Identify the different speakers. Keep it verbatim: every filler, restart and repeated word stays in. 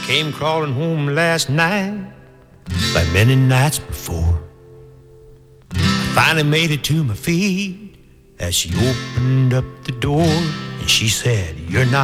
Speaker 1: Came crawling home last night like many nights before. I finally made it to my feet as she opened up the door and she said, "You're not